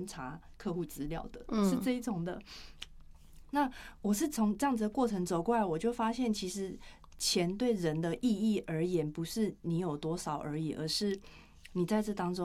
边查客户资料的，是这一种的。那我是从这样子的过程走过来，我就发现其实钱对人的意义而言，不是你有多少而已，而是你在这当中